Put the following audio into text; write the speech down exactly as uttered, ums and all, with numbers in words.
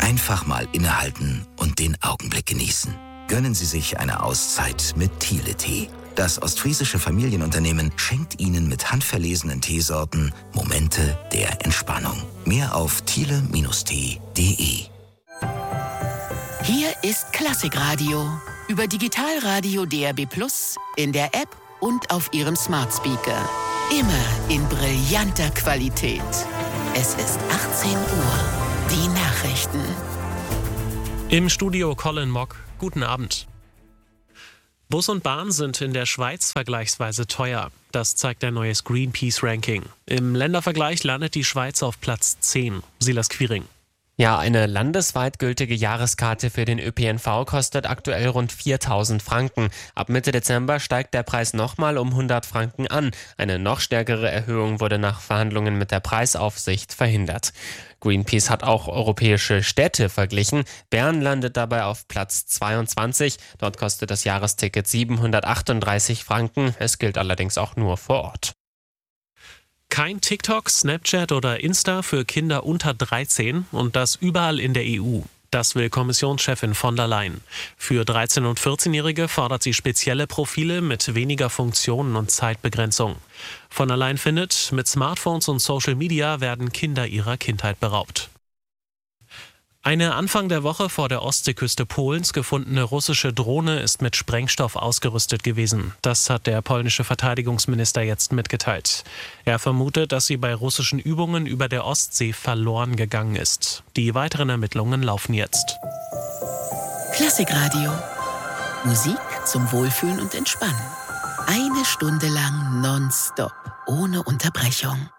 Einfach mal innehalten und den Augenblick genießen. Gönnen Sie sich eine Auszeit mit Thiele-Tee. Das ostfriesische Familienunternehmen schenkt Ihnen mit handverlesenen Teesorten Momente der Entspannung. Mehr auf thiele Bindestrich tee punkt de. Hier ist Klassikradio über Digitalradio D R B Plus, in der App und auf Ihrem Smart Speaker. Immer in brillanter Qualität. Es ist achtzehn Uhr. Die Nachrichten. Im Studio Colin Mock. Guten Abend. Bus und Bahn sind in der Schweiz vergleichsweise teuer. Das zeigt ein neues Greenpeace-Ranking. Im Ländervergleich landet die Schweiz auf Platz zehn. Silas Quiring. Ja, eine landesweit gültige Jahreskarte für den Ö P N V kostet aktuell rund viertausend Franken. Ab Mitte Dezember steigt der Preis nochmal um hundert Franken an. Eine noch stärkere Erhöhung wurde nach Verhandlungen mit der Preisaufsicht verhindert. Greenpeace hat auch europäische Städte verglichen. Bern landet dabei auf Platz zweiundzwanzig. Dort kostet das Jahresticket siebenhundertachtunddreißig Franken. Es gilt allerdings auch nur vor Ort. Kein TikTok, Snapchat oder Insta für Kinder unter dreizehn und das überall in der E U. Das will Kommissionschefin von der Leyen. Für dreizehn- und vierzehnjährige fordert sie spezielle Profile mit weniger Funktionen und Zeitbegrenzung. Von der Leyen findet, mit Smartphones und Social Media werden Kinder ihrer Kindheit beraubt. Eine Anfang der Woche vor der Ostseeküste Polens gefundene russische Drohne ist mit Sprengstoff ausgerüstet gewesen. Das hat der polnische Verteidigungsminister jetzt mitgeteilt. Er vermutet, dass sie bei russischen Übungen über der Ostsee verloren gegangen ist. Die weiteren Ermittlungen laufen jetzt. Klassikradio. Musik zum Wohlfühlen und Entspannen. Eine Stunde lang nonstop, ohne Unterbrechung.